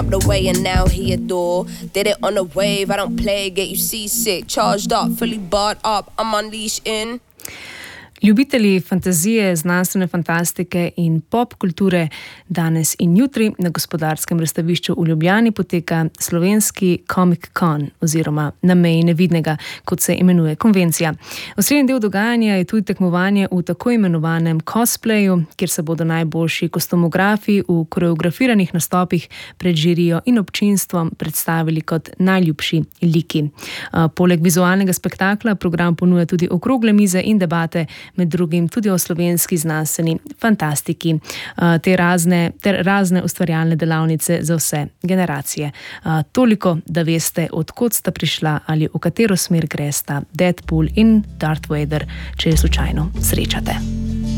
the way and now he adore. Did it on a wave, I don't play, get you seasick. Charged up, fully barred up, I'm unleashed in. Ljubitelji fantazije, znanstvene fantastike in pop kulture danes in jutri na Gospodarskem razstavišču v Ljubljani poteka slovenski Comic Con oziroma Na meji nevidnega, kot se imenuje konvencija. Osrednji del dogajanja je tudi tekmovanje v tako imenovanem cosplayu, kjer se bodo najboljši kostumografi v koreografiranih nastopih pred žirijo in občinstvom predstavili kot najljubši liki. Poleg vizualnega spektakla program ponuja tudi okrogle mize in debate, med drugim tudi o slovenski znanstveni fantastiki, ter razne ustvarjalne delavnice za vse generacije. Toliko, da veste, od kod sta prišla ali v katero smer gresta Deadpool in Darth Vader, če je slučajno srečate.